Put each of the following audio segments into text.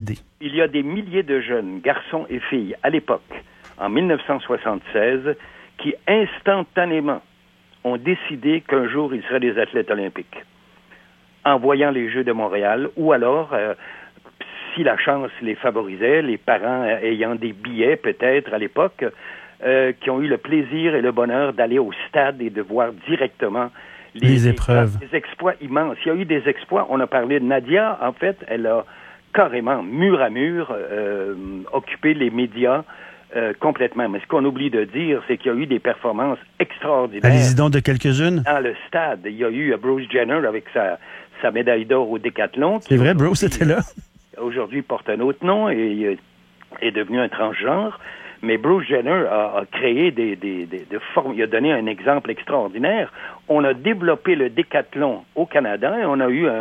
décédé. Il y a des milliers de jeunes, garçons et filles, à l'époque, en 1976, qui instantanément ont décidé qu'un jour, ils seraient des athlètes olympiques. En voyant les Jeux de Montréal, ou alors, si la chance les favorisait, les parents ayant des billets peut-être à l'époque, qui ont eu le plaisir et le bonheur d'aller au stade et de voir directement les épreuves. Des exploits immenses. Il y a eu des exploits. On a parlé de Nadia. En fait, elle a carrément, mur à mur, occupé les médias complètement. Mais ce qu'on oublie de dire, c'est qu'il y a eu des performances extraordinaires. Allez-y donc de quelques-unes. Dans le stade, il y a eu Bruce Jenner avec sa médaille d'or au décathlon. C'est vrai, Bruce était là. Aujourd'hui, porte un autre nom et est devenu un transgenre. Mais Bruce Jenner a créé des formes. Il a donné un exemple extraordinaire. On a développé le décathlon au Canada et on a eu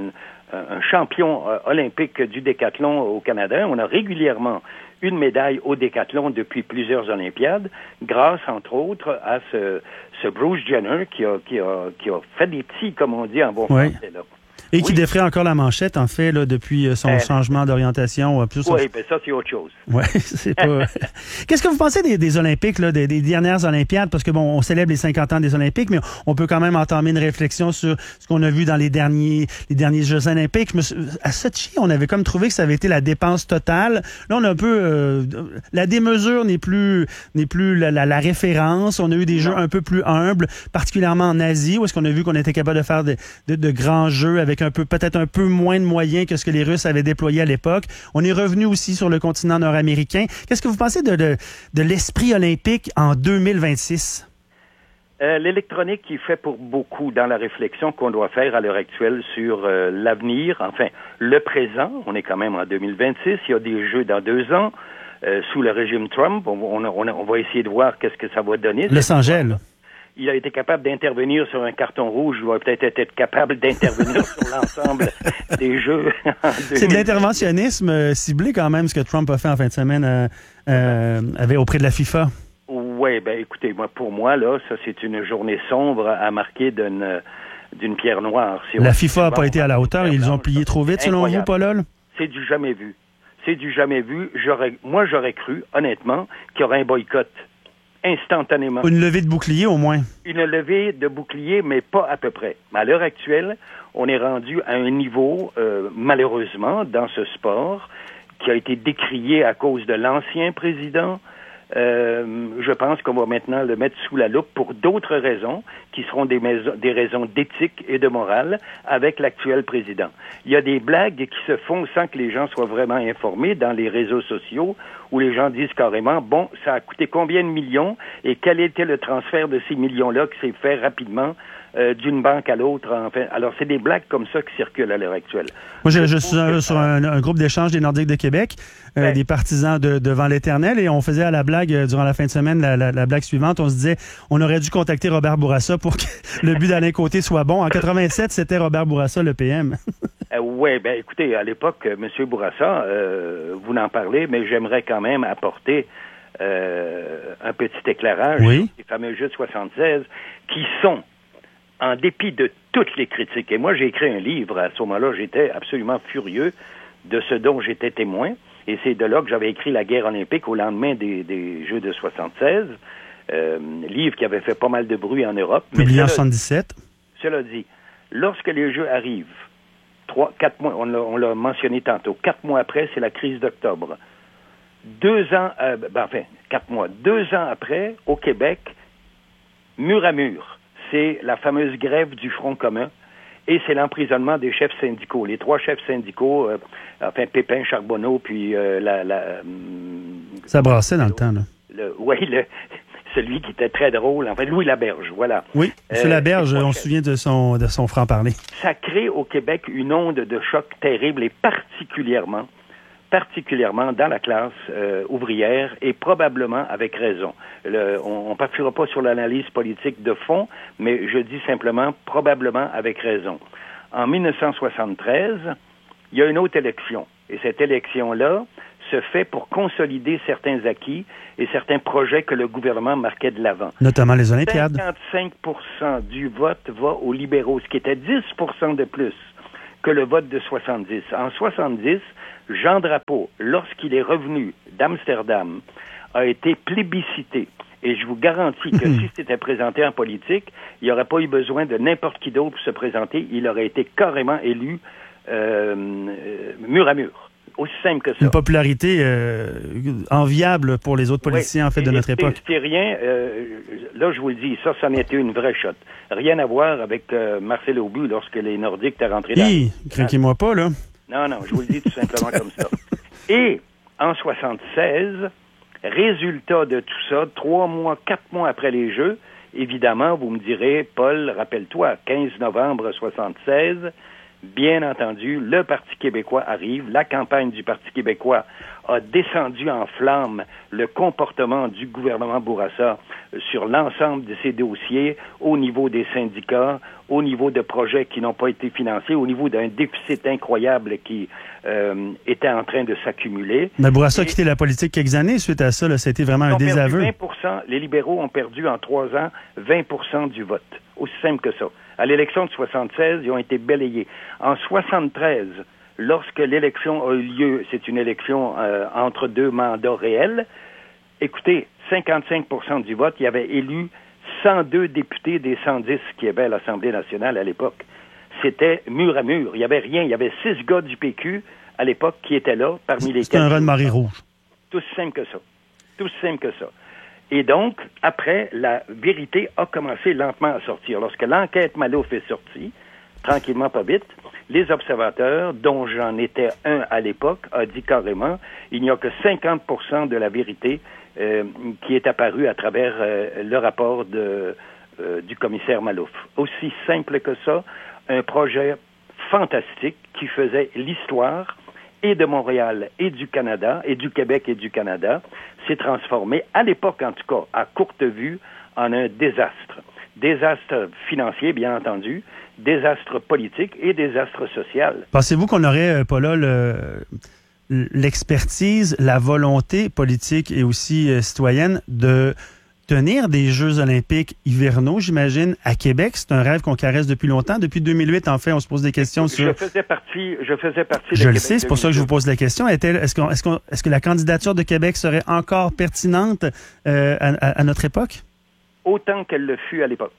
un champion olympique du décathlon au Canada. On a régulièrement une médaille au décathlon depuis plusieurs Olympiades, grâce, entre autres, à ce Bruce Jenner qui a fait des petits, comme on dit en bon français, là. Et qui défraie encore la manchette, en fait, là, depuis son changement d'orientation. Oui, ben ça, c'est autre chose. Oui, c'est pas... Qu'est-ce que vous pensez des Olympiques, là, des dernières Olympiades? Parce que, bon, on célèbre les 50 ans des Olympiques, mais on peut quand même entamer une réflexion sur ce qu'on a vu dans les derniers Jeux olympiques. À Sochi, on avait comme trouvé que ça avait été la dépense totale. Là, on a un peu... la démesure n'est plus la référence. On a eu des jeux un peu plus humbles, particulièrement en Asie, où est-ce qu'on a vu qu'on était capable de faire de grands jeux avec peut-être un peu moins de moyens que ce que les Russes avaient déployé à l'époque. On est revenu aussi sur le continent nord-américain. Qu'est-ce que vous pensez de l'esprit olympique en 2026? L'électronique qui fait pour beaucoup dans la réflexion qu'on doit faire à l'heure actuelle sur l'avenir, enfin, le présent. On est quand même en 2026. Il y a des jeux dans 2 ans. Sous le régime Trump, on va essayer de voir qu'est-ce que ça va donner. Los Angeles. Il a été capable d'intervenir sur un carton rouge. Il va peut-être être capable d'intervenir sur l'ensemble des jeux. C'est de l'interventionnisme ciblé quand même, ce que Trump a fait en fin de semaine auprès de la FIFA. Oui, ben écoutez, pour moi, là, ça c'est une journée sombre à marquer d'une pierre noire. La FIFA n'a pas été à la hauteur. Ils ont plié trop vite, selon vous, Paul? C'est du jamais vu. C'est du jamais vu. Moi, j'aurais cru, honnêtement, qu'il y aurait un boycott. Instantanément. Une levée de bouclier, au moins. Une levée de bouclier, mais pas à peu près. Mais à l'heure actuelle, on est rendu à un niveau, malheureusement, dans ce sport, qui a été décrié à cause de l'ancien président. Je pense qu'on va maintenant le mettre sous la loupe pour d'autres raisons, qui seront des raisons d'éthique et de morale, avec l'actuel président. Il y a des blagues qui se font sans que les gens soient vraiment informés dans les réseaux sociaux, où les gens disent carrément, bon, ça a coûté combien de millions et quel était le transfert de ces millions-là qui s'est fait rapidement d'une banque à l'autre. Enfin, alors, c'est des blagues comme ça qui circulent à l'heure actuelle. Moi, je suis sur un groupe d'échange des Nordiques de Québec, des partisans devant l'Éternel, et on faisait à la blague, durant la fin de semaine, la blague suivante, on se disait, on aurait dû contacter Robert Bourassa pour que le but d'Alain Côté soit bon. En 87, c'était Robert Bourassa, le PM. Oui, ben écoutez, à l'époque, M. Bourassa, vous n'en parlez, mais j'aimerais quand même apporter un petit éclairage sur les fameux Jeux de 76 qui sont, en dépit de toutes les critiques, et moi j'ai écrit un livre, à ce moment-là, j'étais absolument furieux de ce dont j'étais témoin, et c'est de là que j'avais écrit La guerre olympique au lendemain des Jeux de 76, livre qui avait fait pas mal de bruit en Europe. Publié en 77. Cela dit, lorsque les Jeux arrivent, 4 mois, on l'a mentionné tantôt, 4 mois après, c'est la crise d'octobre. 2 ans, 4 mois, 2 ans après, au Québec, mur à mur, c'est la fameuse grève du Front commun et c'est l'emprisonnement des chefs syndicaux. Les 3 chefs syndicaux, Pépin, Charbonneau, puis ça brassait dans le temps, là. Celui qui était très drôle, Louis Laberge, voilà. Oui, M. Laberge, on se souvient de son franc-parler. Ça crée au Québec une onde de choc terrible et particulièrement dans la classe ouvrière et probablement avec raison. On ne partira pas sur l'analyse politique de fond, mais je dis simplement probablement avec raison. En 1973, il y a une autre élection. Et cette élection-là se fait pour consolider certains acquis et certains projets que le gouvernement marquait de l'avant. Notamment les Olympiades. 55% du vote va aux libéraux, ce qui était 10% de plus que le vote de 70. En 70, Jean Drapeau, lorsqu'il est revenu d'Amsterdam, a été plébiscité. Et je vous garantis que si c'était présenté en politique, il n'y aurait pas eu besoin de n'importe qui d'autre pour se présenter. Il aurait été carrément élu mur à mur. Aussi simple que ça. Une popularité enviable pour les autres politiciens, en fait, de notre époque. C'est rien, là, je vous le dis, ça en était une vraie shot. Rien à voir avec Marcel Aubu lorsque les Nordiques étaient rentrés là. Craquez-moi pas, là. Non, je vous le dis tout simplement comme ça. Et, en 76, résultat de tout ça, 4 mois après les Jeux, évidemment, vous me direz, Paul, rappelle-toi, 15 novembre 76, bien entendu, le Parti québécois arrive. La campagne du Parti québécois a descendu en flammes le comportement du gouvernement Bourassa sur l'ensemble de ses dossiers, au niveau des syndicats, au niveau de projets qui n'ont pas été financés, au niveau d'un déficit incroyable qui était en train de s'accumuler. Mais Bourassa a quitté la politique quelques années suite à ça. Ça a été vraiment un désaveu. 20%, les libéraux ont perdu en 3 ans 20% du vote. Aussi simple que ça. À l'élection de 76, ils ont été balayés. En 73, lorsque l'élection a eu lieu, c'est une élection entre 2 mandats réels, écoutez, 55% du vote, il y avait élu 102 députés des 110 qui avaient à l'Assemblée nationale à l'époque. C'était mur à mur. Il n'y avait rien. Il y avait 6 gars du PQ à l'époque qui étaient là, parmi lesquels... C'était un raz de marée rouge. Tout simple que ça. Tout simple que ça. Et donc, après, la vérité a commencé lentement à sortir. Lorsque l'enquête Maalouf est sortie, tranquillement, pas vite, les observateurs, dont j'en étais un à l'époque, a dit carrément, il n'y a que 50% de la vérité qui est apparue à travers le rapport du commissaire Maalouf. Aussi simple que ça, un projet fantastique qui faisait l'histoire et de Montréal et du Canada, et du Québec et du Canada, s'est transformé, à l'époque en tout cas, à courte vue, en un désastre. Désastre financier, bien entendu, désastre politique et désastre social. Pensez-vous qu'on aurait, Paula, l'expertise, la volonté politique et aussi citoyenne de tenir des Jeux olympiques hivernaux, j'imagine, à Québec? C'est un rêve qu'on caresse depuis longtemps. Depuis 2008, en fait, on se pose des questions sur... Je faisais partie de Je le sais, c'est pour ça que je vous pose la question. Est-ce que la candidature de Québec serait encore pertinente à notre époque? Autant qu'elle le fut à l'époque.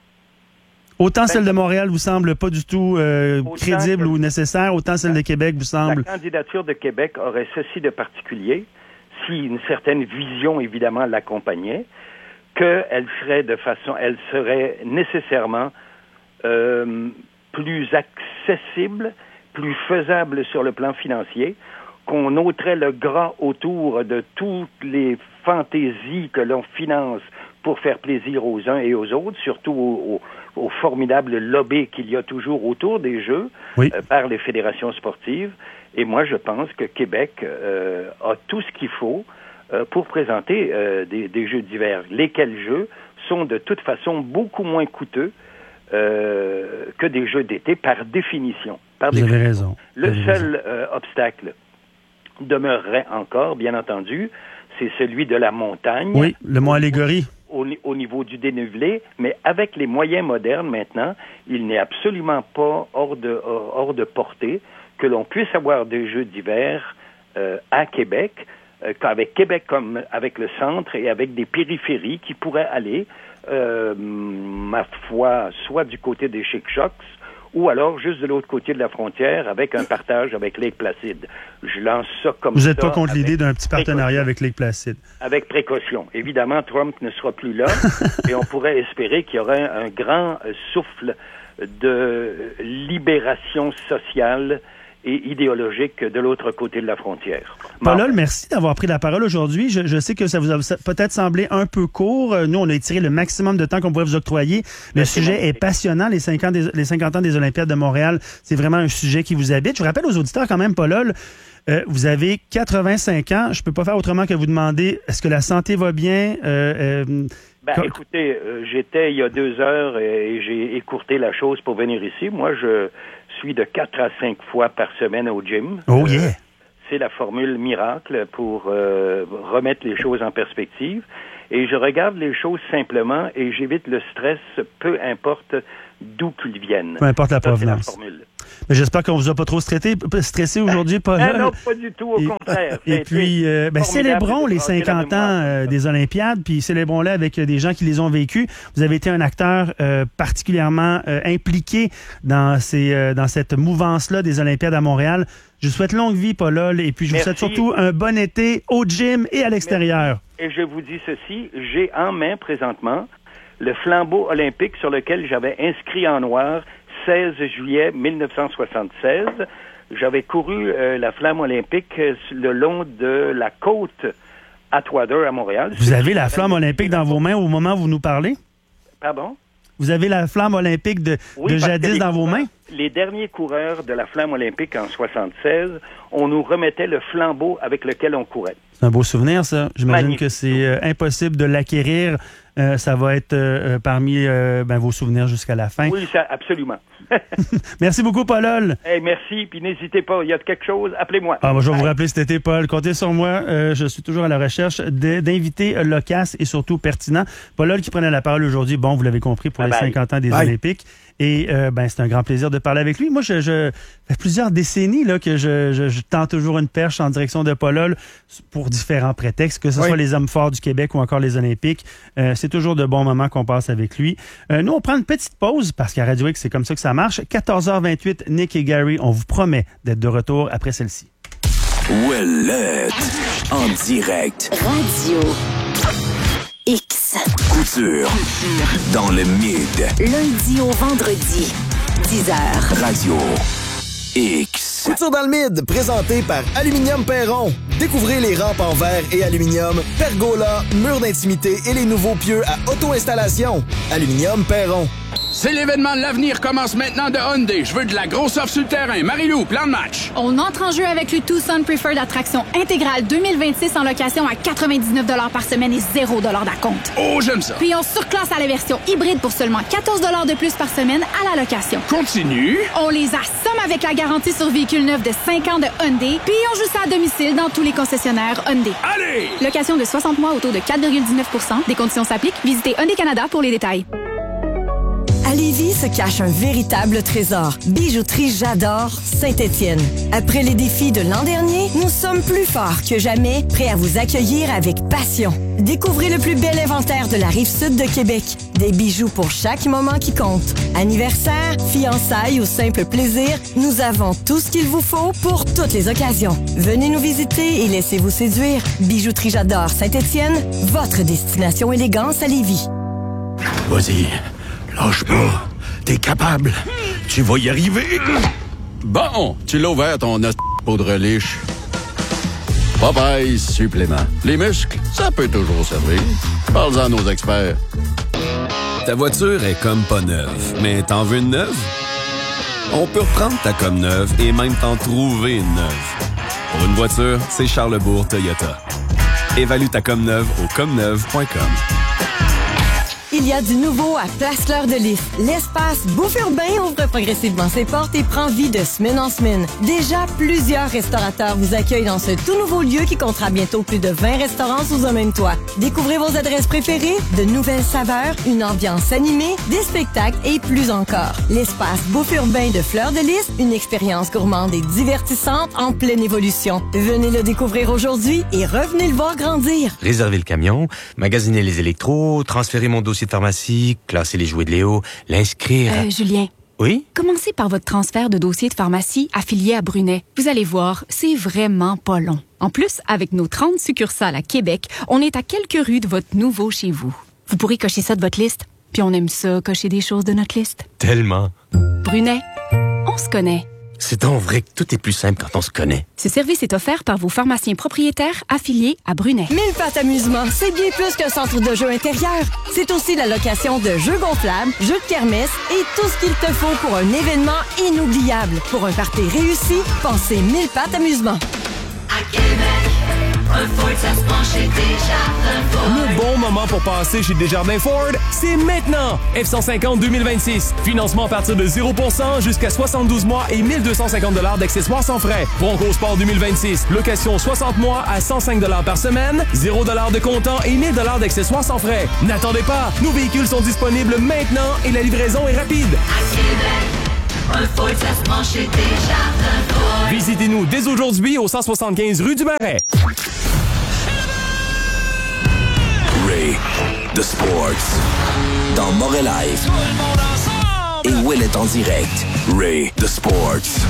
Autant celle de Montréal vous semble pas du tout crédible ou nécessaire, autant celle de Québec vous semble... La candidature de Québec aurait ceci de particulier, si une certaine vision, évidemment, l'accompagnait, qu'elle serait nécessairement plus accessible, plus faisable sur le plan financier, qu'on ôterait le gras autour de toutes les fantaisies que l'on finance pour faire plaisir aux uns et aux autres, surtout au formidable lobby qu'il y a toujours autour des Jeux par les fédérations sportives. Et moi, je pense que Québec a tout ce qu'il faut pour présenter des Jeux d'hiver, lesquels Jeux sont de toute façon beaucoup moins coûteux que des Jeux d'été par définition. Vous avez raison. Le seul obstacle demeurerait encore, bien entendu, c'est celui de la montagne. Oui, le mont Allégorie. Au niveau du dénivelé, mais avec les moyens modernes maintenant, il n'est absolument pas hors de portée que l'on puisse avoir des Jeux d'hiver à Québec, avec Québec comme avec le centre et avec des périphéries qui pourraient aller, ma foi, soit du côté des Chic-Chocs, ou alors juste de l'autre côté de la frontière avec un partage avec Lake Placid. Je lance ça comme ça. Vous n'êtes pas contre l'idée d'un petit partenariat avec Lake Placid? Avec précaution. Évidemment, Trump ne sera plus là et on pourrait espérer qu'il y aurait un grand souffle de libération sociale et idéologique de l'autre côté de la frontière. Paul, merci d'avoir pris la parole aujourd'hui. Je sais que ça vous a peut-être semblé un peu court. Nous, on a étiré le maximum de temps qu'on pouvait vous octroyer. Le sujet est passionnant. Les 50 ans des Olympiades de Montréal, c'est vraiment un sujet qui vous habite. Je vous rappelle aux auditeurs quand même, Paul, vous avez 85 ans. Je peux pas faire autrement que vous demander, est-ce que la santé va bien? Écoutez, j'étais il y a 2 heures et j'ai écourté la chose pour venir ici. Moi, je suis de 4 à 5 fois par semaine au gym. Oh yeah! C'est la formule miracle pour remettre les choses en perspective. Et je regarde les choses simplement et j'évite le stress, peu importe d'où qu'ils viennent. Peu importe la provenance. C'est la formule. Mais j'espère qu'on vous a pas trop stressé aujourd'hui, Paul. Non, pas du tout, au contraire. Et puis, célébrons les 50 ans des Olympiades, puis célébrons-les avec des gens qui les ont vécus. Vous avez été un acteur particulièrement impliqué dans cette mouvance-là des Olympiades à Montréal. Je vous souhaite longue vie, Paul, et puis je vous souhaite surtout un bon été au gym et à l'extérieur. Et je vous dis ceci, j'ai en main présentement le flambeau olympique sur lequel j'avais inscrit en noir 16 juillet 1976. J'avais couru la flamme olympique le long de la côte Atwater à Montréal. Vous avez la flamme olympique dans vos mains au moment où vous nous parlez? Pardon? Vous avez la flamme olympique de jadis dans vos mains? Les derniers coureurs de la flamme olympique en 76, on nous remettait le flambeau avec lequel on courait. C'est un beau souvenir, ça. J'imagine que c'est impossible de l'acquérir. Ça va être parmi vos souvenirs jusqu'à la fin. Oui, ça, absolument. Merci beaucoup, Paul. Hey, merci, puis n'hésitez pas, il y a quelque chose, appelez-moi. Moi, je vais vous rappeler cet été, Paul. Comptez sur moi. Je suis toujours à la recherche d'invités loquaces et surtout pertinents. Paul qui prenait la parole aujourd'hui, vous l'avez compris, pour les 50 ans des Olympiques. Et c'est un grand plaisir de parler avec lui. Moi, je fait plusieurs décennies là, que je tends toujours une perche en direction de Paul pour différents prétextes, que ce soit les hommes forts du Québec ou encore les Olympiques. C'est toujours de bons moments qu'on passe avec lui. Nous, on prend une petite pause parce qu'à Radio X, c'est comme ça que ça marche. 14h28, Nick et Gary, on vous promet d'être de retour après celle-ci. Ouellette, en direct. Radio X. Couture. Dans le mid. Lundi au vendredi, 10h. Radio X. Couture dans le mid, présenté par Aluminium Perron. Découvrez les rampes en verre et aluminium, pergola, murs d'intimité et les nouveaux pieux à auto-installation. Aluminium Perron. C'est l'événement de l'avenir commence maintenant de Hyundai. Je veux de la grosse offre sur le terrain. Marie-Lou, plan de match. On entre en jeu avec le Tucson Preferred Attraction intégrale 2026 en location à 99 $ par semaine et 0 $ d'acompte. Oh, j'aime ça. Puis on surclasse à la version hybride pour seulement 14 $ de plus par semaine à la location. Continue. On les assomme avec la garantie sur véhicule neuf de 5 ans de Hyundai. Puis on joue ça à domicile dans tous les concessionnaires Hyundai. Allez! Location de 60 mois au taux de 4,19 %. Des conditions s'appliquent. Visitez Hyundai Canada pour les détails. À Lévis se cache un véritable trésor. Bijouterie J'adore Saint-Étienne. Après les défis de l'an dernier, nous sommes plus forts que jamais, prêts à vous accueillir avec passion. Découvrez le plus bel inventaire de la Rive-Sud de Québec. Des bijoux pour chaque moment qui compte. Anniversaire, fiançailles ou simple plaisir, nous avons tout ce qu'il vous faut pour toutes les occasions. Venez nous visiter et laissez-vous séduire. Bijouterie J'adore Saint-Étienne, votre destination élégance à Lévis. Vas-y. Lâche pas. T'es capable. Tu vas y arriver. Bon, tu l'as ouvert ton poudre liche. Popeye supplément. Les muscles, ça peut toujours servir. Parle-en à nos experts. Ta voiture est comme pas neuve, mais t'en veux une neuve? On peut reprendre ta comme neuve et même t'en trouver une neuve. Pour une voiture, c'est Charlesbourg Toyota. Évalue ta comme neuve au comneuve.com. Il y a du nouveau à Place Fleur de Lys. L'espace Bouffe Urbain ouvre progressivement ses portes et prend vie de semaine en semaine. Déjà, plusieurs restaurateurs vous accueillent dans ce tout nouveau lieu qui comptera bientôt plus de 20 restaurants sous un même toit. Découvrez vos adresses préférées, de nouvelles saveurs, une ambiance animée, des spectacles et plus encore. L'espace Bouffe Urbain de Fleur de Lys, une expérience gourmande et divertissante en pleine évolution. Venez le découvrir aujourd'hui et revenez le voir grandir. Réserver le camion, magasiner les électros, transférer mon dossier de pharmacie, classer les jouets de Léo, l'inscrire... Julien. Oui? Commencez par votre transfert de dossier de pharmacie affilié à Brunet. Vous allez voir, c'est vraiment pas long. En plus, avec nos 30 succursales à Québec, on est à quelques rues de votre nouveau chez vous. Vous pourrez cocher ça de votre liste, puis on aime ça, cocher des choses de notre liste. Tellement. Brunet, on se connaît. C'est donc vrai que tout est plus simple quand on se connaît. Ce service est offert par vos pharmaciens propriétaires affiliés à Brunet. Mille Pattes Amusement, c'est bien plus qu'un centre de jeux intérieur. C'est aussi la location de jeux gonflables, jeux de kermesse et tout ce qu'il te faut pour un événement inoubliable. Pour un party réussi, pensez Mille Pattes Amusement. À Québec, un Ford, ça se penche chez Desjardins Ford. Le bon moment pour passer chez Desjardins Ford, c'est maintenant! F-150 2026. Financement à partir de 0% jusqu'à 72 mois et 1250 $ d'accessoires sans frais. Bronco Sport 2026. Location 60 mois à 105 $ par semaine, 0 $ de comptant et 1000 $ d'accessoires sans frais. N'attendez pas! Nos véhicules sont disponibles maintenant et la livraison est rapide. À Québec, Un Ford, ça se branche chez Desjardins Ford. Visitez-nous dès aujourd'hui au 175 rue du Marais. Ray, The Sports. Dans Morel Live. Et Will est en direct. Ray, The Sports.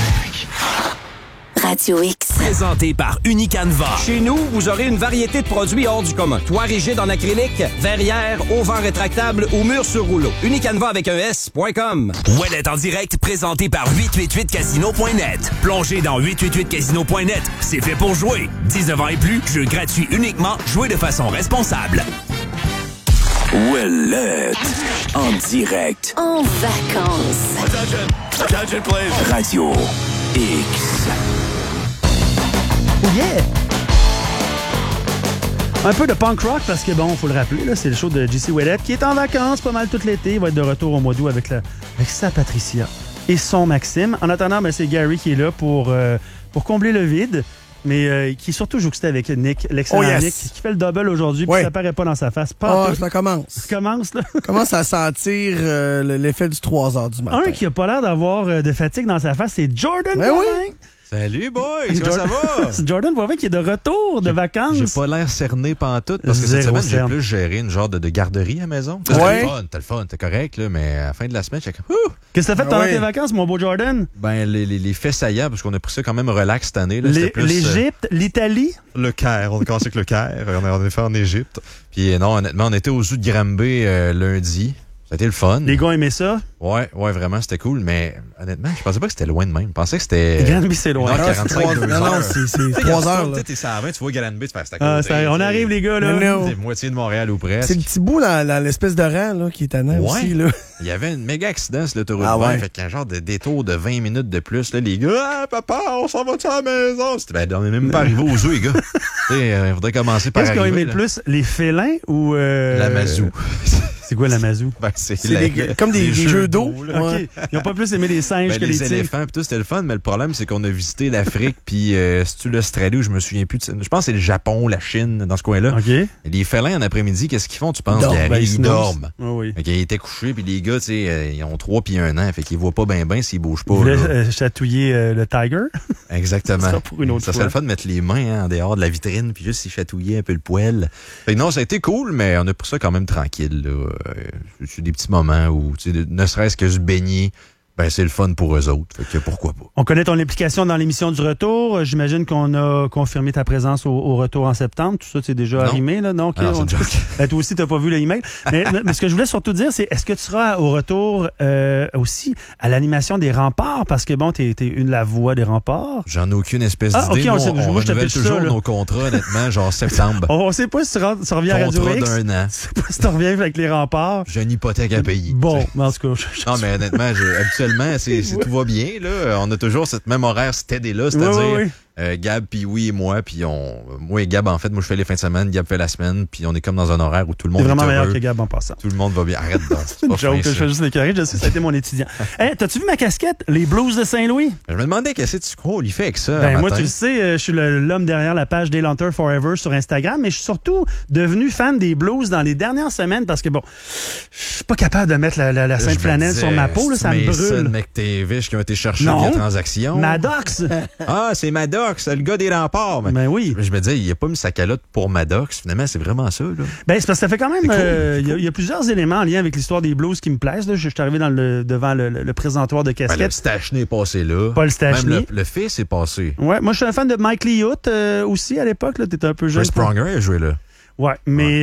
Radio X. Présenté par Unicanva. Chez nous, vous aurez une variété de produits hors du commun. Toit rigide en acrylique, verrière, auvent rétractable ou mur sur rouleau. Unicanva avec un S.com. Ouellet en direct, présenté par 888casino.net. Plongez dans 888casino.net. C'est fait pour jouer. 19 ans et plus, jeu gratuit uniquement. Jouez de façon responsable. Ouellet en direct. En vacances. Attention, please. Radio X. Yeah! Un peu de punk rock parce que, bon, il faut le rappeler, là, c'est le show de J.C. Ouellet qui est en vacances pas mal tout l'été. Il va être de retour au mois d'août avec sa Patricia et son Maxime. En attendant, ben, c'est Gary qui est là pour combler le vide, mais qui est surtout jouxté avec Nick, l'excellent Nick, qui fait le double aujourd'hui, puis ça paraît pas dans sa face. Ça commence. Ça commence, là. Ça commence à sentir l'effet du 3 heures du matin. Un qui a pas l'air d'avoir de fatigue dans sa face, c'est Jordan. Ben oui! Salut, boys! Comment ça va? C'est Jordan Boivin qui est de retour de vacances. J'ai pas l'air cerné pantoute parce que cette semaine, j'ai plus géré une genre de garderie à la maison. T'as le fun, t'es correct, là, mais à la fin de la semaine, j'étais comme... Qu'est-ce que t'as fait pendant tes vacances, mon beau Jordan? Ben, les faits saillants, parce qu'on a pris ça quand même relax cette année. L'Égypte, l'Italie? Le Caire, on a commencé avec le Caire, on est fait en Égypte. Puis non, honnêtement, on était au zoo de Granby lundi. Ça a été le fun. Les gars aimaient ça? Ouais, vraiment, c'était cool. Mais honnêtement, je pensais pas que c'était loin de même. Je pensais que c'était... Granby, c'est loin. 1h45, 2 heures. Non, c'est 3 heures. Tu sais, t'es à 20, tu vois Granby, tu fais c'était cool. On arrive, les gars, là. C'est moitié de Montréal ou presque. C'est le petit bout dans l'espèce de rang là, qui est tannant aussi. Là. Il y avait un méga accident sur l'autoroute 20. Fait qu'un genre de détour de 20 minutes de plus. Là, les gars, papa, on s'en va-tu à la maison? On n'est même pas arrivé au zoo, les gars. Il faudrait commencer par arriver. Qu'est-ce qu'on aimait le plus? Les félins ou... La mazou. C'est quoi la mazou? Ben, c'est comme des jeux d'eau. Okay. Ils n'ont pas plus aimé les singes que les tigres. Les éléphants, puis tout, c'était le fun, mais le problème, c'est qu'on a visité l'Afrique, puis c'est-tu l'Australie, où je me souviens plus. Je pense que c'est le Japon, la Chine, dans ce coin-là. Okay. Et les félins, en après-midi, qu'est-ce qu'ils font, tu penses? Ils dorment. Oui. Fait qu'ils étaient couchés, puis les gars, tu sais, ils ont 3 puis 1 an, fait qu'ils voient pas bien s'ils bougent pas. Ils voulaient chatouiller le tiger. Exactement. Ça serait le fun de mettre les mains en dehors de la vitrine, puis juste s'y chatouiller un peu le poêle. Fait que non, ça a été cool, mais on a pris ça quand même tranquille, là. C'est des petits moments où, tu sais, ne serait-ce que se baigner, ben c'est le fun pour eux autres. Fait que pourquoi pas. On connaît ton implication dans l'émission du retour. J'imagine qu'on a confirmé ta présence au retour en septembre. Tout ça, c'est déjà arrimé, là? Non, toi aussi, t'as pas vu l'email. mais ce que je voulais surtout dire, c'est est-ce que tu seras au retour aussi à l'animation des remparts? Parce que bon, t'es la voix des remparts. J'en ai aucune espèce d'idée. On renouvelle toujours nos contrats, honnêtement, genre septembre. On sait pas si tu reviens à Radio X. Contrat d'1 an. On sait pas si tu reviens avec les remparts. J'ai une hypothèque à payer. Bon, en tout cas. Non, mais honnêtement, habituellement, tout va bien, là. On a toujours cette même horaire steady-là, c'est-à-dire Gab, puis oui et moi, puis moi et Gab, en fait, moi je fais les fins de semaine, Gab fait la semaine, puis on est comme dans un horaire où tout le monde est vraiment heureux. meilleur que Gab en passant. Tout le monde va bien. Arrête de joke, je fais juste les carrés, je sais, ça a été mon étudiant. Hey, t'as-tu vu ma casquette, les Blues de Saint-Louis? Je me demandais qu'est-ce que tu crois, il fait avec ça. Ben moi, tu le sais, je suis l'homme derrière la page Dale Hunter Forever sur Instagram, mais je suis surtout devenu fan des Blues dans les dernières semaines parce que bon, je suis pas capable de mettre la sainte flanelle sur ma peau, là, ça me brûle. McTavish qui ont été chercher la transaction. Maddox. Ah, c'est Maddox, le gars des remparts. Ben oui. Je me disais, il a pas mis sa calotte pour Maddox. Finalement, c'est vraiment ça, là. Ben, c'est parce que ça fait quand même... Il y a plusieurs éléments en lien avec l'histoire des Blues qui me plaisent. Là. Je suis arrivé devant le présentoir de casquettes. Le Stachny est passé là. Paul Stachny. Même le fils est passé. Ouais, moi, je suis un fan de Mike Liut aussi à l'époque. T'étais un peu jeune. Chris Pronger a joué là. Ouais, mais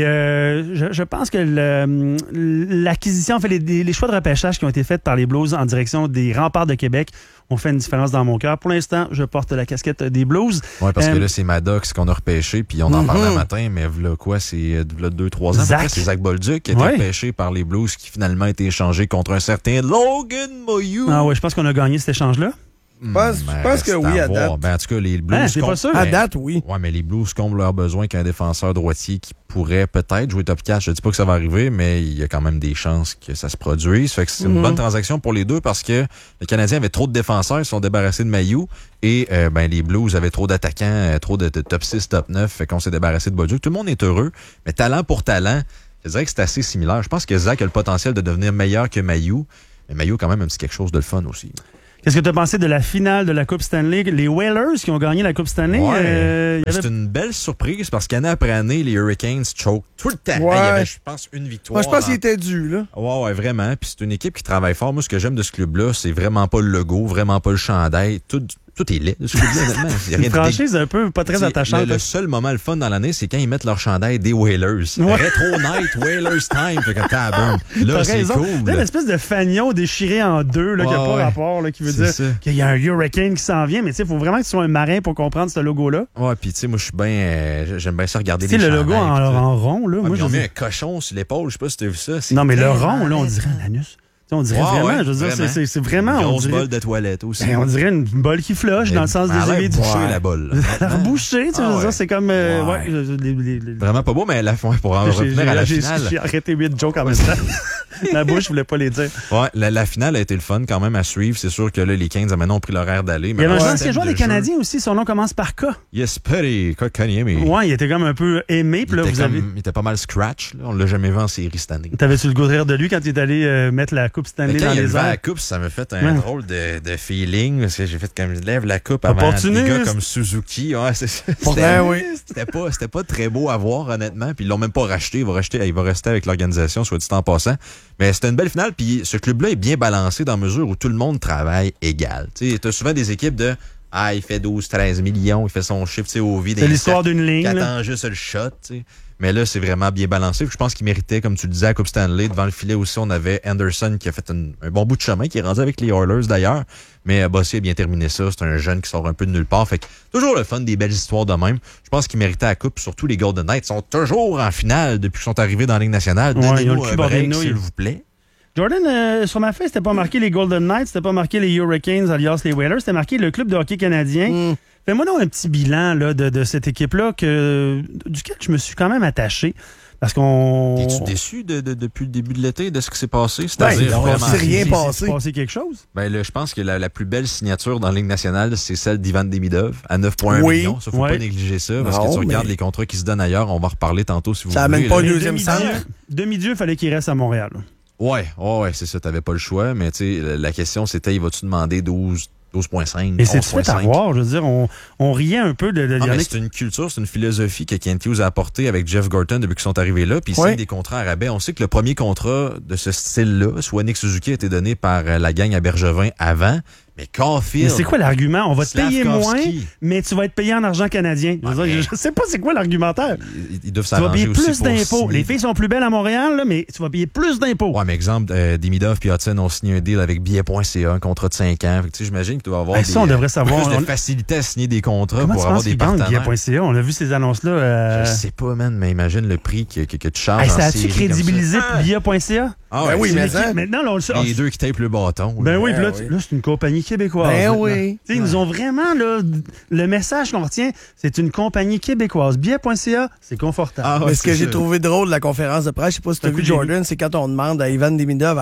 je pense que l'acquisition, les choix de repêchage qui ont été faits par les Blues en direction des Remparts de Québec ont fait une différence dans mon cœur. Pour l'instant, je porte la casquette des Blues. Oui, parce que là, c'est Maddox qu'on a repêché, puis on en parlait un matin, mais voilà quoi, c'est 2-3 ans. Après, c'est Zach Bolduc qui a été repêché par les Blues, qui finalement a été échangé contre un certain Logan Moyou. Ah oui, je pense qu'on a gagné cet échange-là. Je pense que oui, à date. Ben, en tout cas, les Blues... c'est pas sûr. À date, oui. Ouais, mais les Blues comblent leur besoin qu'un défenseur droitier qui pourrait peut-être jouer top 4. Je dis pas que ça va arriver, mais il y a quand même des chances que ça se produise. Fait que c'est une bonne transaction pour les deux parce que les Canadiens avaient trop de défenseurs, ils se sont débarrassés de Mailloux et les Blues avaient trop d'attaquants, trop de top 6, top 9. Fait qu'on s'est débarrassé de Bolduc. Tout le monde est heureux, mais talent pour talent, je dirais que c'est assez similaire. Je pense que Zach a le potentiel de devenir meilleur que Mailloux. Mais Mayo, quand même, un petit quelque chose de le fun aussi. Qu'est-ce que tu as pensé de la finale de la Coupe Stanley? Les Whalers qui ont gagné la Coupe Stanley? Ouais. C'est une belle surprise parce qu'année après année, les Hurricanes choke tout le temps. Ouais. Il y avait, je pense, une victoire. Moi, je pense qu'il était dû, là. Ouais, vraiment. Puis c'est une équipe qui travaille fort. Moi, ce que j'aime de ce club-là, c'est vraiment pas le logo, vraiment pas le chandail. Tout est laid de ce club-là, honnêtement. C'est une franchise un peu pas très attachante. Le seul moment le fun dans l'année, c'est quand ils mettent leur chandail des Whalers. Ouais. Retro Night, Whalers Time. Fait que tabarn. Là, c'est cool. C'est une espèce de fagnon déchiré en deux, là, qui n'a pas rapport, là, qui veut dire qu'il y a un Hurricane qui s'en vient. Mais tu sais, il faut vraiment que tu sois un marin pour comprendre ce logo-là. Ouais, puis tu sais, moi, je suis bien. J'aime bien ça regarder les chandails. Le logo en rond, là. Ouais, moi, ils ont mis un cochon sur l'épaule. Je sais pas si tu as vu ça. Non, mais le rond, là, on dirait un anus. On dirait vraiment, je veux dire, c'est vraiment. Une grosse bol de toilette aussi. On dirait une bole qui flush dans le sens des idées. Boucher la bole. Reboucher, tu veux dire, c'est comme. Vraiment pas beau, mais pour en revenir à la finale. J'ai arrêté 8 jokes en même temps. La bouche, je voulais pas les dire. Ouais, la finale a été le fun quand même à suivre. C'est sûr que là, les Canes, maintenant, ont pris l'horaire d'aller. Il y avait un ancien joueur des Canadiens aussi. Son nom commence par K. Yes, Petty, Kotkaniemi. Ouais, il était comme un peu aimé. Puis là, il était pas mal scratch. Là. On l'a jamais vu en série cette année. T'avais-tu le goût de rire de lui quand il est allé mettre la Coupe Stanley dans les airs? La coupe, ça m'a fait un drôle de feeling parce que j'ai fait comme je lève la coupe avant des gars comme Suzuki. Ouais, c'était pas très beau à voir honnêtement. Puis ils l'ont même pas racheté. Il va rester avec l'organisation, soit dit en passant. Mais c'était une belle finale. Puis ce club-là est bien balancé dans la mesure où tout le monde travaille égal. Tu as souvent des équipes de il fait 12-13 millions, il fait son chiffre au vide. C'est l'histoire d'une ligne. Qui attend juste le shot. T'sais. Mais là, c'est vraiment bien balancé. Je pense qu'il méritait, comme tu le disais, la Coupe Stanley. Devant le filet aussi, on avait Anderson qui a fait un bon bout de chemin, qui est rendu avec les Oilers d'ailleurs. Mais Bossy a bien terminé ça. C'est un jeune qui sort un peu de nulle part. Fait que toujours le fun des belles histoires de même. Je pense qu'il méritait la Coupe. Surtout les Golden Knights sont toujours en finale depuis qu'ils sont arrivés dans la Ligue nationale. Donnez-nous un break, s'il vous plaît. Jordan, sur ma feuille, c'était pas marqué les Golden Knights, c'était pas marqué les Hurricanes, alias les Whalers, c'était marqué le club de hockey canadien. Fais-moi donc un petit bilan là, de cette équipe-là duquel je me suis quand même attaché. Parce qu'on. Es-tu déçu depuis le début de l'été de ce qui s'est passé? C'est-à-dire, il ne s'est rien passé. Il s'est passé quelque chose? Ben là, je pense que la plus belle signature dans la Ligue nationale, c'est celle d'Ivan Demidov à 9,1 millions. Ça, faut pas négliger ça. Parce que tu regardes les contrats qui se donnent ailleurs, on va en reparler tantôt si vous voulez. Ça amène pas le deuxième centre. Demi-dieu, il fallait qu'il reste à Montréal. Ouais, c'est ça, t'avais pas le choix, mais tu sais, la question c'était, il va-tu demander 12,5. Et c'est fait avoir, je veux dire, on riait un peu de c'est une culture, c'est une philosophie que Kent Hughes a apportée avec Jeff Gorton depuis qu'ils sont arrivés là, puis il signe des contrats à rabais. On sait que le premier contrat de ce style-là, soit Nick Suzuki, a été donné par la gang à Bergevin avant. Mais Caulfield... Mais c'est quoi l'argument? On va te payer moins, mais tu vas être payé en argent canadien. Je sais pas c'est quoi l'argumentaire. Ils doivent s'arranger aussi. Tu vas payer plus d'impôts. Les filles sont plus belles à Montréal, là, mais tu vas payer plus d'impôts. Ouais, mais exemple, Demidov et Hudson ont signé un deal avec Billet.ca, un contrat de 5 ans. J'imagine que tu vas avoir on devrait savoir. Plus de facilité à signer des contrats. Comment pour avoir des partenaires. Billet.ca? On a vu ces annonces-là. Je sais pas, man, mais imagine le prix que tu charges. Ça a-tu crédibilisé Billet.ca? Ah oui, mais maintenant, là, on le sait. Les deux qui tapent le bâton. Ben oui, là, c'est une compagnie québécoise. Ben oui. Ils nous ont vraiment, là, le message qu'on retient, c'est une compagnie québécoise. Billet.ca, c'est confortable. Mais ce que j'ai trouvé drôle de la conférence de presse, je sais pas si tu as vu, Jordan, c'est quand on demande à Ivan Demidov,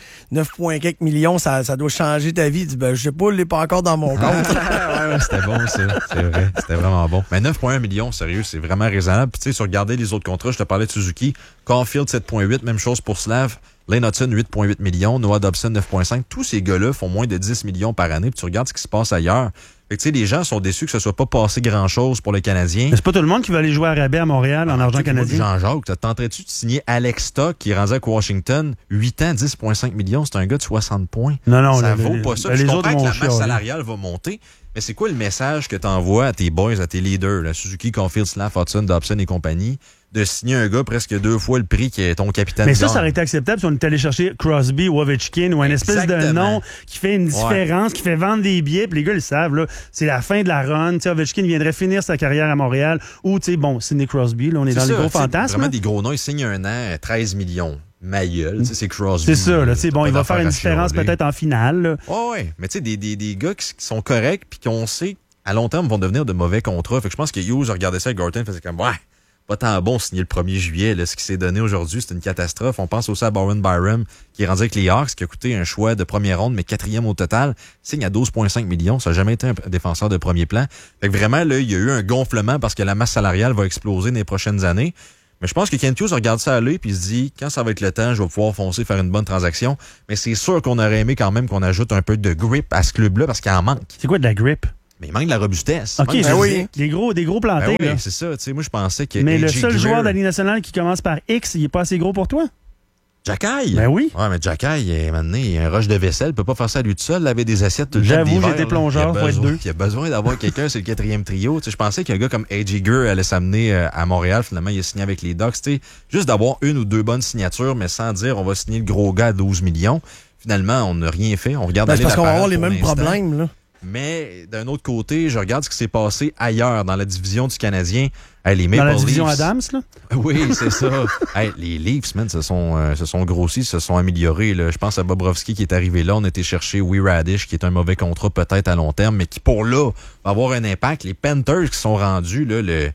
9,4 millions, ça doit changer ta vie. Il dit, ben, je sais pas, il n'est pas encore dans mon compte. Ouais, c'était bon, ça. C'est vrai. C'était vraiment bon. Mais 9,1 millions, sérieux, c'est vraiment raisonnable. Puis, tu sais, si vous regardez les autres contrats, je te parlais de Suzuki, Caulfield 7,8, même chose pour Slav. Lane Hudson, 8,8 millions. Noah Dobson, 9,5. Tous ces gars-là font moins de 10 millions par année. Puis tu regardes ce qui se passe ailleurs. Fait que, tu sais, les gens sont déçus que ce soit pas passé grand-chose pour les Canadiens. Mais c'est pas tout le monde qui va aller jouer à rabais à Montréal en argent canadien. Jean-Jacques, tenterais-tu de signer Alex Stock, qui est rendu avec Washington, 8 ans, 10,5 millions? C'est un gars de 60 points. Non, ça vaut pas ça. Je comprends que la masse chier, salariale va monter. Mais c'est quoi le message que tu envoies à tes boys, à tes leaders, là, Suzuki, Caulfield, Slav, Hudson, Dobson et compagnie, de signer un gars presque 2 fois le prix qui est ton capitaine? Mais ça aurait été acceptable si on était allé chercher Crosby ou Ovechkin ou un espèce de nom qui fait une différence, qui fait vendre des billets. Puis les gars, ils le savent, là, c'est la fin de la run. T'sais, Ovechkin viendrait finir sa carrière à Montréal. Ou, tu sais, bon, Sidney Crosby, là, on est dans les gros fantasmes. Vraiment des gros noms. Il signe un an, 13 millions. Mailleul, c'est Crosby. C'est ça, là, bon, il va faire une différence peut-être en finale. Ouais, mais tu sais, des gars qui sont corrects puis qu'on sait à long terme vont devenir de mauvais contrats. Fait que je pense que Hughes regardait ça avec Gorton, faisait comme pas tant bon signer le 1er juillet. Là, ce qui s'est donné aujourd'hui, c'est une catastrophe. On pense aussi à Bowen Byram, qui est rendu avec les Hawks, qui a coûté un choix de première ronde, mais 4e au total. Signe à 12,5 millions. Ça n'a jamais été un défenseur de premier plan. Fait que vraiment, là, il y a eu un gonflement parce que la masse salariale va exploser dans les prochaines années. Mais je pense que Kent Hughes regarde ça aller puis il se dit, quand ça va être le temps, je vais pouvoir foncer, faire une bonne transaction. Mais c'est sûr qu'on aurait aimé quand même qu'on ajoute un peu de grip à ce club-là parce qu'il en manque. C'est quoi de la grip? Mais il manque de la robustesse. OK, oui. Des gros plantés. Ben oui, là. c'est ça. Tu sais, moi, je pensais que. Mais le A.J. seul Greer, joueur de la Ligue nationale qui commence par X, il est pas assez gros pour toi? Jacky. Ben oui. Ouais, mais Jacky, maintenant, il a un rush de vaisselle. Il peut pas faire ça à lui tout seul. Laver des assiettes tout le temps. J'avoue, j'étais plongeur, faut être deux. Il a besoin d'avoir quelqu'un, c'est le 4e trio. Tu sais, je pensais qu'un gars comme A.J. Greer allait s'amener à Montréal. Finalement, il a signé avec les Ducks. Tu sais, juste d'avoir une ou deux bonnes signatures, mais sans dire on va signer le gros gars à 12 millions. Finalement, on n'a rien fait. On regarde aller parce qu'on va avoir les pour mêmes l'instant. problèmes, là. Mais d'un autre côté, je regarde ce qui s'est passé ailleurs, dans la division du Canadien. Hey, les Maple Dans la Leafs. division Adams, là? Oui, c'est ça. Hey, les Leafs, man, se sont grossis, se sont améliorés. Là. Je pense à Bobrovski qui est arrivé là. On a été chercher Wee Radish, qui est un mauvais contrat peut-être à long terme, mais qui, pour là, va avoir un impact. Les Panthers qui sont rendus, là, le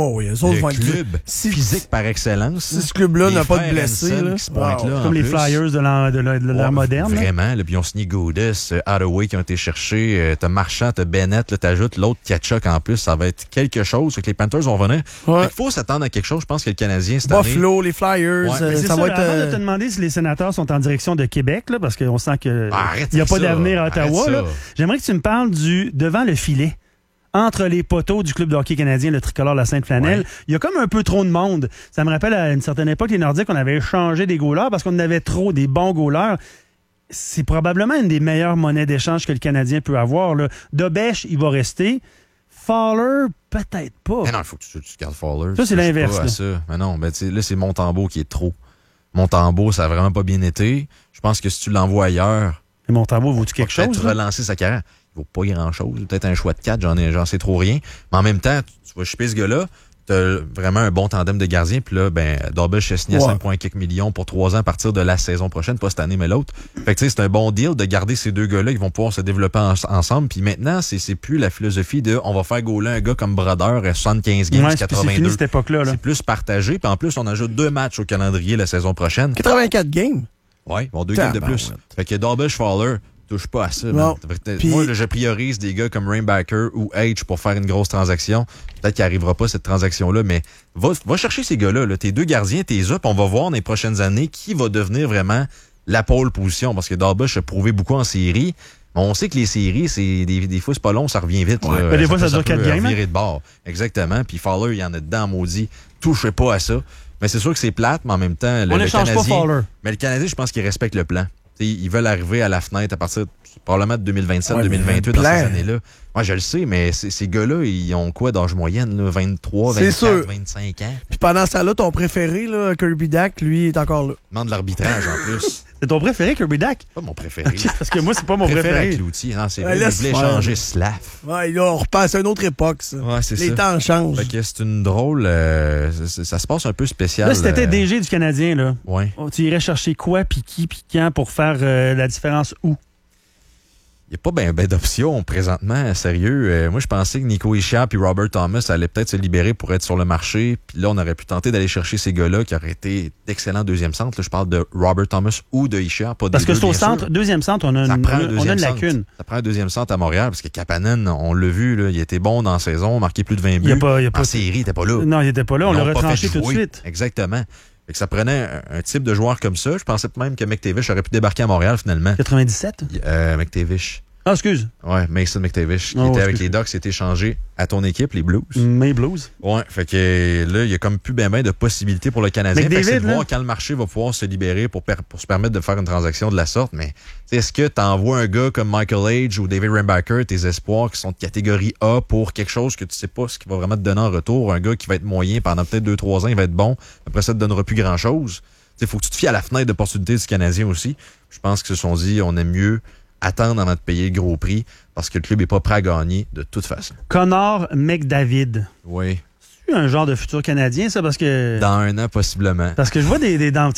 club physique par excellence. Si ce club-là Les n'a pas de frères blessés, Hansen là. qui se pointent là, Comme en les plus. Flyers de l'ère moderne. là. Vraiment. Là, puis ils ont signé Gaudis, Hathaway qui ont été cherchés. T'as Marchand, t'as Bennett, là, t'ajoutes l'autre Tkachuk en plus. Ça va être quelque chose. Fait que les Panthers vont venir. Ouais. Il faut s'attendre à quelque chose. Je pense que le Canadien, cette année... Buffalo, les Flyers, Mais c'est ça va être... avant de te demander si les sénateurs sont en direction de Québec, là, parce qu'on sent qu'il Arrête n'y a pas ça. d'avenir à Ottawa. Arrête Là. ça. J'aimerais que tu me parles du devant le filet. Entre les poteaux du club de hockey canadien, le tricolore La Sainte-Flanelle, il y a comme un peu trop de monde. Ça me rappelle à une certaine époque, les Nordiques, on avait échangé des goalers parce qu'on avait trop des bons goalers. C'est probablement une des meilleures monnaies d'échange que le Canadien peut avoir. Là. Dobèche, il va rester. Fowler, peut-être pas. Mais non, il faut que tu gardes Fowler. Ça, c'est Je touche l'inverse, pas à là. ça. Mais non, ben, tu sais, là, c'est Montembeault qui est trop. Montembeault, ça a vraiment pas bien été. Je pense que si tu l'envoies ailleurs... Et Montembeault, vaut-tu quelque chose? Peut-être relancer sa carrière. Il vaut pas grand-chose. Peut-être un choix de 4, j'en sais trop rien. Mais en même temps, tu vas choper ce gars-là, t'as vraiment un bon tandem de gardiens. Puis là, ben, Dobbish a signé à 5,4 millions pour 3 ans à partir de la saison prochaine, pas cette année, mais l'autre. Fait que tu sais, c'est un bon deal de garder ces deux gars-là. Ils vont pouvoir se développer ensemble. Puis maintenant, c'est plus la philosophie de on va faire gauler un gars comme Brodeur à 75 games, 82. C'est fini cette époque-là. Là. C'est plus partagé. Puis en plus, on ajoute 2 matchs au calendrier la saison prochaine. 84 games? Oui, ils vont 2 games de plus. Fait que Dobbish Fowler, touche pas à ça. Non. Moi, là, je priorise des gars comme Rainbacker ou H pour faire une grosse transaction. Peut-être qu'il n'arrivera pas cette transaction-là, mais va chercher ces gars-là. Là. Tes deux gardiens, tes up. On va voir dans les prochaines années qui va devenir vraiment la pole position. Parce que Darbush a prouvé beaucoup en série. Mais on sait que les séries, c'est des fois, c'est pas long, ça revient vite. Ouais. Là. Des fois, ça dure 4 games. Virer de bord. Exactement. Puis Fowler, il y en a dedans, maudit. Touchez pas à ça. Mais c'est sûr que c'est plate, mais en même temps, on n'échange pas Fowler. Mais le Canadien, je pense qu'il respecte le plan. T'sais, ils veulent arriver à la fenêtre à partir probablement de 2027, 2028 dans ces années-là. Moi, je le sais, mais ces gars-là, ils ont quoi d'âge moyenne? Là? 23, 24, 25 ans? Puis pendant ce temps-là, ton préféré, là, Kirby Dack, lui, est encore là. Demande de l'arbitrage en plus. C'est ton préféré, Kirby Dack? Pas mon préféré. Okay, parce que moi, c'est pas mon préféré. Cloutier, non, c'est vrai. Il voulait changer Slav. Ouais, là, on repasse à une autre époque, ça. Ouais, c'est les temps changent. Fait que c'est une drôle... ça se passe un peu spécial. Là, si t'étais DG du Canadien, là, ouais. Tu irais chercher quoi, puis qui, puis quand pour faire la différence où? Il n'y a pas ben d'options présentement, sérieux. Moi, je pensais que Nico Hischier et Robert Thomas allaient peut-être se libérer pour être sur le marché. Puis là, on aurait pu tenter d'aller chercher ces gars-là qui auraient été d'excellents deuxième centre. Là, je parle de Robert Thomas ou de Hischier, pas des parce que deux, c'est au bien centre, sûr. deuxième centre, on a une lacune. Ça prend un deuxième centre à Montréal parce que Kapanen, on l'a vu, là, il était bon dans la saison, marqué plus de 20 buts. En série, il n'était pas là. Non, il n'était pas là. On l'a retranché tout de suite. Exactement. Fait que ça prenait un type de joueur comme ça. Je pensais même que McTavish aurait pu débarquer à Montréal finalement. 97? McTavish. Ah, excuse. Ouais, Mason McTavish, qui était avec les Ducks, s'est échangé à ton équipe, les Blues. Mes Blues. Ouais, fait que là, il y a comme plus ben de possibilités pour le Canadien. Fait que c'est de voir quand le marché va pouvoir se libérer pour se permettre de faire une transaction de la sorte. Mais est-ce que tu envoies un gars comme Michael Age ou David Rainbacker, tes espoirs qui sont de catégorie A pour quelque chose que tu sais pas ce qu'il va vraiment te donner en retour? Un gars qui va être moyen pendant peut-être 2-3 ans, il va être bon. Après ça, il te donnera plus grand-chose. Il faut que tu te fies à la fenêtre d'opportunité du Canadien aussi. Je pense qu'ils se sont dit, on aime mieux attendre avant de payer le gros prix parce que le club n'est pas prêt à gagner de toute façon. Connor McDavid. Oui. C'est un genre de futur Canadien, ça, parce que... Dans un an, possiblement. Parce que je vois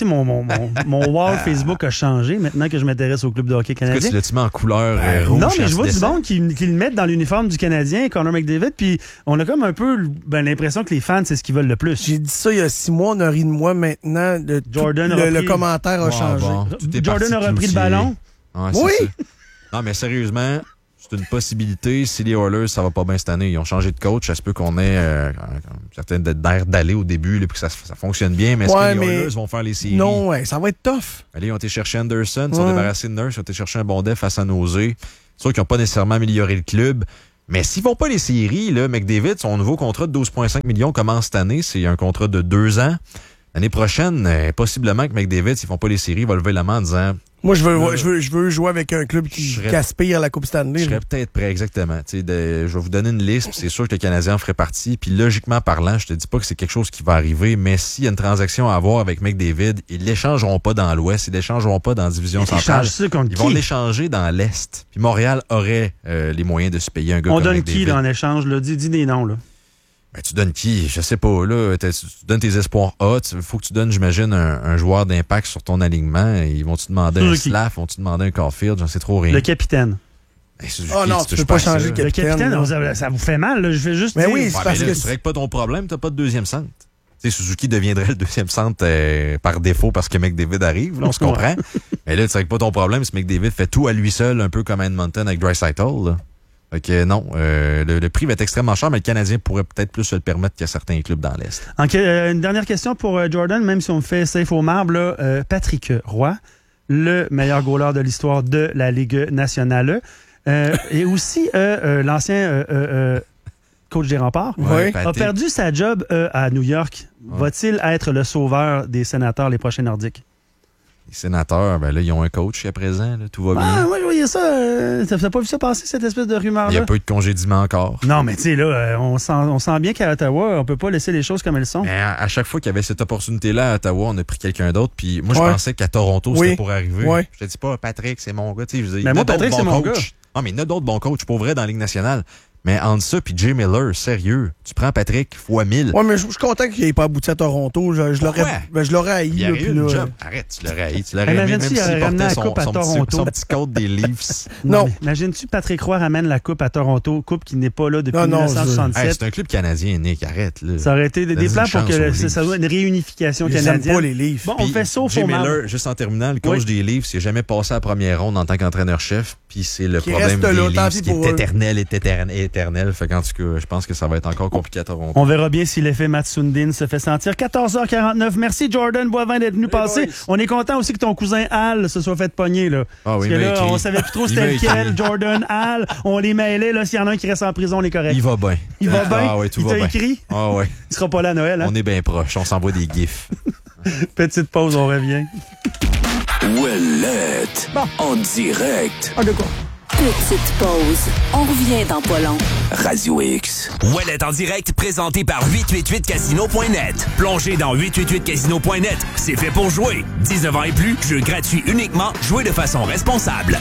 mon wall Facebook a changé maintenant que je m'intéresse au club de hockey canadien. Tu l'as-tu mis en couleur rouge? Non, mais je vois du monde qui le mettent dans l'uniforme du Canadien, Connor McDavid, puis on a comme un peu l'impression que les fans, c'est ce qu'ils veulent le plus. J'ai dit ça il y a 6 mois, on a ri de moi maintenant. Le commentaire a changé. Jordan a repris le ballon. Ouais, oui! ça. Non, mais sérieusement, C'est une possibilité. Si les Oilers, ça va pas bien cette année, ils ont changé de coach. Ça se peut qu'on ait certains d'air d'aller au début, là, puis que ça fonctionne bien. Mais est-ce que les Oilers vont faire les séries? Non, ouais, ça va être tough. Allez, ils ont été chercher Anderson, ils sont débarrassés de Nurse, ils ont été chercher un bon def à San Jose. C'est sûr qu'ils n'ont pas nécessairement amélioré le club. Mais s'ils vont pas les séries, là, McDavid, son nouveau contrat de 12,5 millions commence cette année. C'est un contrat de 2 ans. L'année prochaine, possiblement que McDavid, s'ils font pas les séries, va lever la main en disant... Moi, je veux jouer avec un club qui aspire à la Coupe Stanley. Je serais peut-être prêt, exactement. Je vais vous donner une liste, c'est sûr que le Canadien en ferait partie. Puis logiquement parlant, je te dis pas que c'est quelque chose qui va arriver, mais s'il y a une transaction à avoir avec McDavid, ils l'échangeront pas dans l'Ouest, ils l'échangeront pas dans la division centrale. Ils vont l'échanger dans l'Est. Puis Montréal aurait les moyens de se payer un gars comme McDavid. On donne qui là, en échange? Là? Dis des noms, là. Ben, tu donnes qui? Je sais pas, là. Tu donnes tes espoirs A. Il faut que tu donnes, j'imagine, un joueur d'impact sur ton alignement. Ils vont-tu demander un Slav? Vont-tu demander un Caulfield? J'en sais trop rien. Le capitaine. Ben, non, tu peux pas changer le capitaine. Le capitaine, ça vous fait mal, là. Je vais juste mais dire. Oui, c'est parce que... Tu règles pas ton problème, t'as pas de deuxième centre. Tu sais, Suzuki deviendrait le deuxième centre par défaut parce que McDavid arrive, là, on se comprend. Mais là, tu règles pas ton problème si McDavid fait tout à lui seul, un peu comme Edmonton avec Draisaitl, là. Ok, non, le prix va être extrêmement cher, mais le Canadien pourrait peut-être plus se le permettre qu'il y a certains clubs dans l'Est. Une dernière question pour Jordan, même si on me fait safe au marbre, là, Patrick Roy, le meilleur goaler de l'histoire de la Ligue nationale, et aussi l'ancien coach des Remparts, a perdu sa job à New York. Va-t-il être le sauveur des Sénateurs les prochains Nordiques? Les Sénateurs, ben là, ils ont un coach jusqu'à présent. Là, tout va bien. Oui, je voyais ça. T'as pas vu ça passer, cette espèce de rumeur-là? Il y a peu de congédiements encore. Non, mais tu sais, là, on sent bien qu'à Ottawa, on peut pas laisser les choses comme elles sont. Mais à chaque fois qu'il y avait cette opportunité-là à Ottawa, on a pris quelqu'un d'autre. Puis moi, je pensais qu'à Toronto, c'était pour arriver. Je te dis pas, Patrick, c'est mon gars. Mais moi, Patrick, c'est mon gars. Non, mais il y en a d'autres bons coachs, pour vrai, dans la Ligue nationale. Mais entre ça puis Jay Miller, sérieux, tu prends Patrick fois 1000. Ouais, mais je suis content qu'il n'ait pas abouti à Toronto. Je l'aurais haï. Il a eu une job. Arrête, tu l'aurais haï. Tu l'aurais aimé, même s'il portait son petit code des Leafs. Non. Imagine-tu Patrick Roy ramène la coupe à Toronto, coupe qui n'est pas là depuis 1967. Hey, c'est un club canadien, Nick, arrête. Là. Ça aurait été des plans pour que ça soit une réunification canadienne. J'aime pas les Leafs. Bon, on fait sauf Jay Miller, juste en terminant, le coach des Leafs, il n'a jamais passé à la première ronde en tant qu'entraîneur-chef. Puis c'est le problème des Leafs qui est éternel. Fait qu'en tout cas, je pense que ça va être encore compliqué à Toronto. On verra bien si l'effet Mats Sundin se fait sentir. 14h49. Merci Jordan Boivin d'être venu passer. Boys. On est content aussi que ton cousin Al se soit fait pogner. Là. Ah oui, parce que là, on savait plus trop c'était lequel. Jordan, Al, on les mêlait. Là, s'il y en a un qui reste en prison, on est correct. Il va bien. Il va bien. Ah ouais, tout va bien. Il t'a écrit? Ah ouais. Il sera pas là à Noël. Hein? On est bien proche. On s'envoie des gifs. Petite pause, on revient. Ouellette. En direct. Ah, de quoi? Petite pause. On revient dans pas long. Radio X. Ouellette en direct, présenté par 888casino.net. Plongez dans 888casino.net. C'est fait pour jouer. 19 ans et plus, jeu gratuit uniquement. Jouez de façon responsable.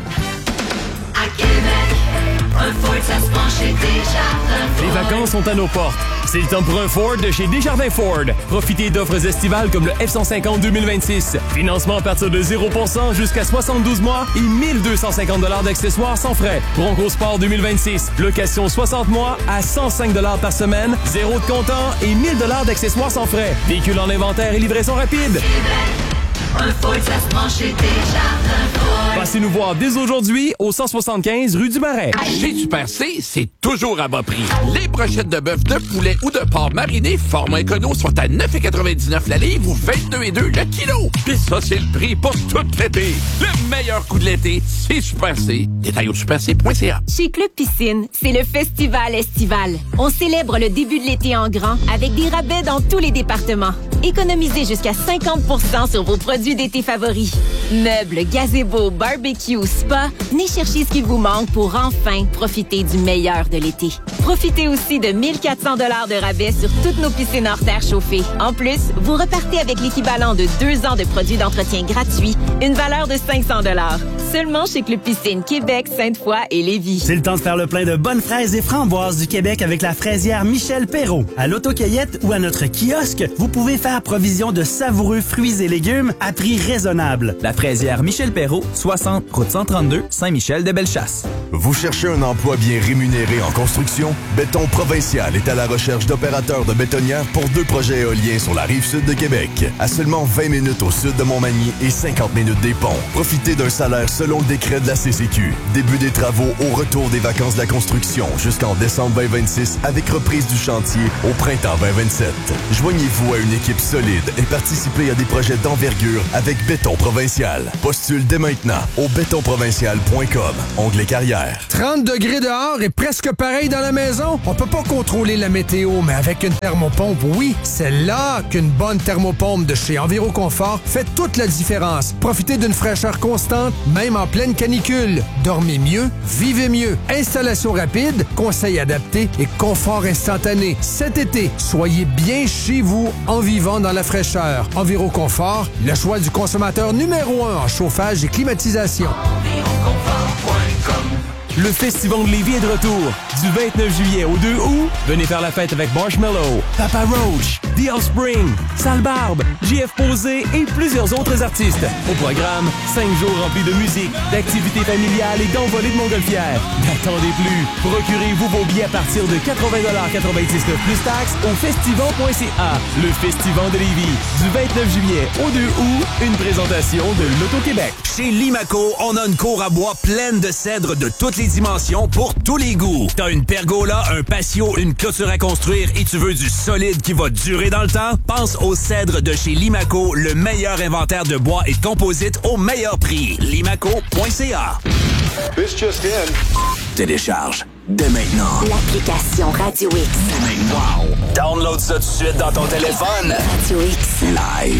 À Québec, un Ford, ça se prend chez Desjardins. Les vacances sont à nos portes. C'est le temps pour un Ford de chez Desjardins Ford. Profitez d'offres estivales comme le F-150 2026. Financement à partir de 0% jusqu'à 72 mois et 1250 $ d'accessoires sans frais. Bronco Sport 2026. Location 60 mois à 105 $ par semaine. 0 de comptant et 1000 $ d'accessoires sans frais. Véhicule en inventaire et livraison rapide. Un Ford, ça se prend chez Desjardins Ford. Passez nous voir dès aujourd'hui au 175 rue du Marais. Chez Super C, c'est toujours à bas prix. Les brochettes de bœuf, de poulet ou de porc mariné format écono sont à 9,99 la livre ou 22,2 le kilo. Puis ça, c'est le prix pour tout l'été. Le meilleur coup de l'été, c'est Super C. Détail au superc.ca. Chez Club Piscine, c'est le festival estival. On célèbre le début de l'été en grand avec des rabais dans tous les départements. Économisez jusqu'à 50% sur vos produits d'été favoris. Meubles, gazebo, barbecue, spa, venez chercher ce qui vous manque pour enfin profiter du meilleur de l'été. Profitez aussi de 1400 $ de rabais sur toutes nos piscines hors terre chauffées. En plus, vous repartez avec l'équivalent de 2 ans de produits d'entretien gratuits, une valeur de 500 $. Seulement chez Club Piscine Québec, Sainte-Foy et Lévis. C'est le temps de faire le plein de bonnes fraises et framboises du Québec avec la fraisière Michel Perrault. À l'autocueillette ou à notre kiosque, vous pouvez faire provision de savoureux fruits et légumes à prix raisonnable. La fraisière Michel Perrault, 60, route 132, Saint-Michel-de-Bellechasse. Vous cherchez un emploi bien rémunéré en construction? Béton Provincial est à la recherche d'opérateurs de bétonnières pour 2 projets éoliens sur la rive sud de Québec. À seulement 20 minutes au sud de Montmagny et 50 minutes des ponts. Profitez d'un salaire selon le décret de la CCQ. Début des travaux au retour des vacances de la construction jusqu'en décembre 2026 avec reprise du chantier au printemps 2027. Joignez-vous à une équipe solide et participez à des projets d'envergure avec Béton Provincial. Postule dès maintenant au bétonprovincial.com. Onglet carrière. 30 degrés dehors et presque pareil dans la maison? On peut pas contrôler la météo, mais avec une thermopompe, oui, c'est là qu'une bonne thermopompe de chez Enviroconfort fait toute la différence. Profitez d'une fraîcheur constante, même en pleine canicule. Dormez mieux, vivez mieux. Installation rapide, conseils adaptés et confort instantané. Cet été, soyez bien chez vous en vivant dans la fraîcheur. Enviroconfort, le choix du consommateur numéro 1 en chauffage et climatisation. Le Festival de Lévis est de retour. Du 29 juillet au 2 août, venez faire la fête avec Marshmello, Papa Roach, The Offspring, Sale Barbe, JF Posé et plusieurs autres artistes. Au programme, 5 jours remplis de musique, d'activités familiales et d'envolées de montgolfières. N'attendez plus. Procurez-vous vos billets à partir de 80,99$ plus taxes au festival.ca. Le Festival de Lévis. Du 29 juillet au 2 août, une présentation de l'Auto-Québec. Chez Limaco, on a une cour à bois pleine de cèdres de toutes les dimensions pour tous les goûts. T'as une pergola, un patio, une clôture à construire et tu veux du solide qui va durer dans le temps? Pense aux cèdres de chez Limaco, le meilleur inventaire de bois et de composites au meilleur prix. Limaco.ca. This just in. Télécharge dès maintenant l'application Radio X. Wow! Download ça tout de suite dans ton téléphone. Radio X. Live.